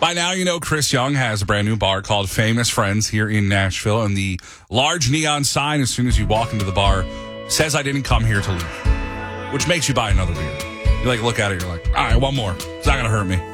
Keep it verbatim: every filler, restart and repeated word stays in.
By now, you know Chris Young has a brand new bar called Famous Friends here in Nashville, and the large neon sign as soon as you walk into the bar says, "I didn't come here to leave," which makes you buy another beer. You like look at it, you're like, all right, one more. It's not going to hurt me.